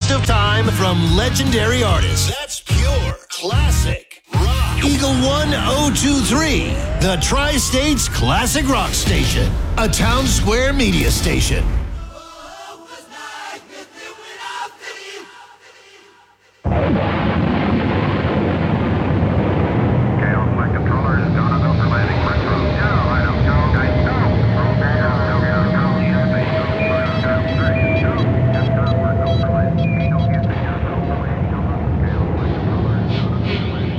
best of time from legendary artists. That's pure classic rock. Eagle 1023, the Tri-States Classic Rock Station, a Town Square media station.